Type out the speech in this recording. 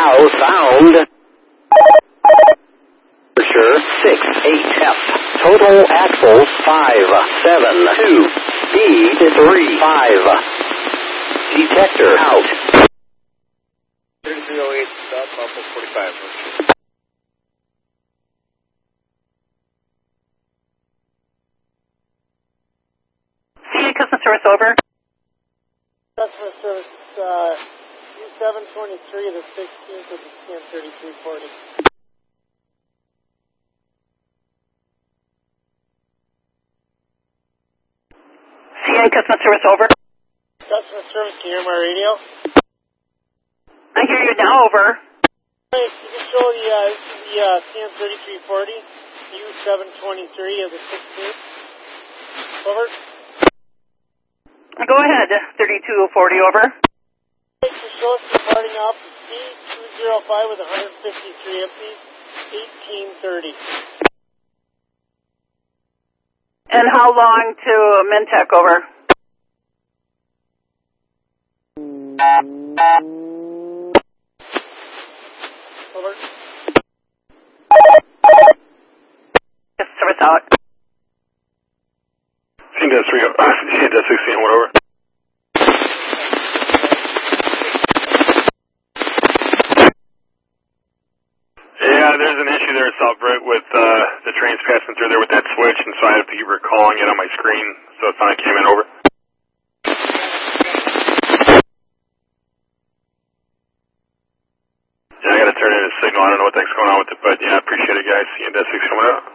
Now sound. Sure 6-8F. Total axle 5-7-2. Speed 3-5. Detector out. 3308 stop, Alpha 45. CA Customer Service over. Customer service, U723 of the 16th of the CN 3340. CA Customer Service over. Customer service, can you hear my radio? I hear you now, over. Hey, you can show the CN 3340, U723 of the 16th. Over. Go ahead, 3240 over. Hey, to show us departing off C205 with 153 empties, 1830. And how long to Mintech, over? Over. Service out. CNDS 16, whatever. Yeah, there's an issue there at South Britt with the trains passing through there with that switch, and so I have to keep recalling it on my screen, so it's not came in over. Yeah, I gotta turn in a signal. I don't know what the heck's going on with it, but yeah, I appreciate it, guys. CNDS 6 coming out.